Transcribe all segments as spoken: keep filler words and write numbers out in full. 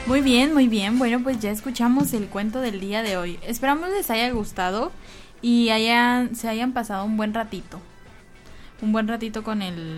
Muy bien, muy bien. Bueno, pues ya escuchamos el cuento del día de hoy. Esperamos les haya gustado y hayan, se hayan pasado un buen ratito. Un buen ratito con el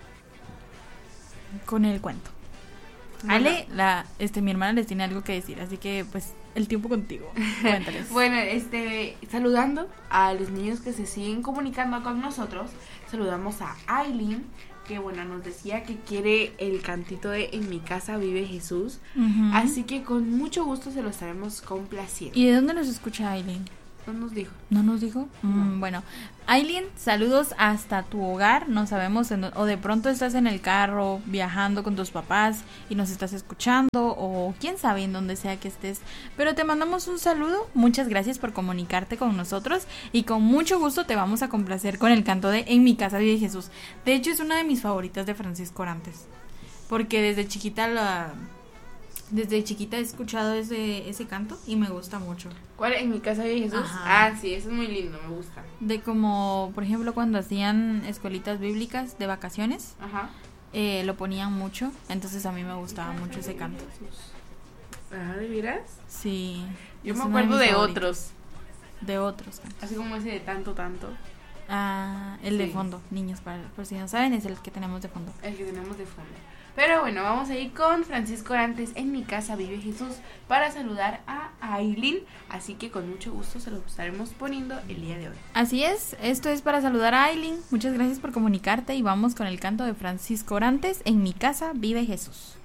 con el cuento. Bueno. Ale, la, este, mi hermana les tiene algo que decir, así que pues el tiempo contigo. Cuéntales. Bueno, este, saludando a los niños que se siguen comunicando con nosotros, saludamos a Aileen, que bueno, nos decía que quiere el cantito de En mi casa vive Jesús, uh-huh. Así que con mucho gusto se lo estaremos complaciendo. ¿Y de dónde nos escucha Aileen? No nos dijo. ¿No nos dijo? No. Mm, bueno, Aileen, saludos hasta tu hogar, no sabemos, en, o de pronto estás en el carro viajando con tus papás y nos estás escuchando, o quién sabe en donde sea que estés, pero te mandamos un saludo, muchas gracias por comunicarte con nosotros y con mucho gusto te vamos a complacer con el canto de En mi casa vive Jesús. De hecho es una de mis favoritas de Francisco Orantes, porque desde chiquita la... Desde chiquita he escuchado ese ese canto y me gusta mucho. ¿Cuál? En mi casa vive Jesús. Ajá. Ah, sí, eso es muy lindo, me gusta. De como, por ejemplo, cuando hacían escuelitas bíblicas de vacaciones, ajá. Eh, lo ponían mucho, entonces a mí me gustaba mucho ese canto. Ah, ¿de veras? Sí. Yo me acuerdo de, de otros. De otros cantos. Así como ese de tanto, tanto. Ah, el sí. De fondo, niños, para, por si no saben, es el que tenemos de fondo. El que tenemos de fondo. Pero bueno, vamos a ir con Francisco Orantes, En mi casa vive Jesús, para saludar a Aileen, así que con mucho gusto se lo estaremos poniendo el día de hoy. Así es, esto es para saludar a Aileen, muchas gracias por comunicarte y vamos con el canto de Francisco Orantes, En mi casa vive Jesús.